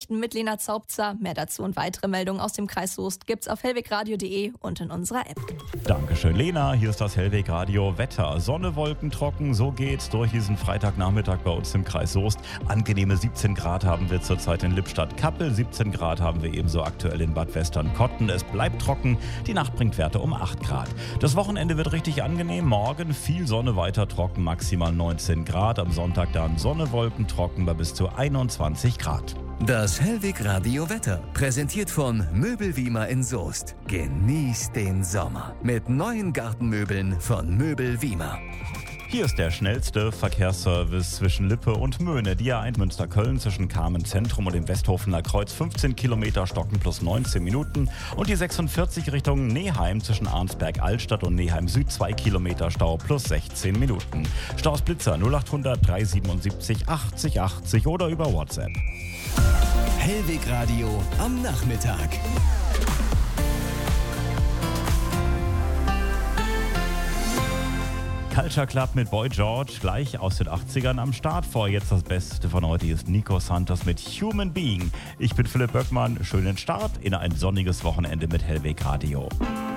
Nachrichten mit Lena Zaubzer. Mehr dazu und weitere Meldungen aus dem Kreis Soest gibt's auf hellwegradio.de und in unserer App. Dankeschön, Lena. Hier ist das Hellwegradio Wetter. Sonne, Wolken, trocken. So geht's durch diesen Freitagnachmittag bei uns im Kreis Soest. Angenehme 17 Grad haben wir zurzeit in Lippstadt-Kappel. 17 Grad haben wir ebenso aktuell in Bad Westernkotten. Es bleibt trocken. Die Nacht bringt Werte um 8 Grad. Das Wochenende wird richtig angenehm. Morgen viel Sonne, weiter trocken, maximal 19 Grad. Am Sonntag dann Sonne, Wolken, trocken bei bis zu 21 Grad. Das Hellwegradio Wetter, präsentiert von Möbelwiemer in Soest. Genießt den Sommer mit neuen Gartenmöbeln von Möbelwiemer. Hier ist der schnellste Verkehrsservice zwischen Lippe und Möhne. Die A1 Münster-Köln zwischen Kamen Zentrum und dem Westhofener Kreuz 15 Kilometer, Stocken plus 19 Minuten. Und die 46 Richtung Neheim zwischen Arnsberg-Altstadt und Neheim Süd 2 Kilometer Stau plus 16 Minuten. Staus Blitzer 0800 377 80 80 oder über WhatsApp. Hellwegradio am Nachmittag. Culture Club mit Boy George, gleich aus den 80ern am Start. Jetzt das Beste von heute ist Nico Santos mit Human Being. Ich bin Philipp Böckmann, schönen Start in ein sonniges Wochenende mit Hellwegradio.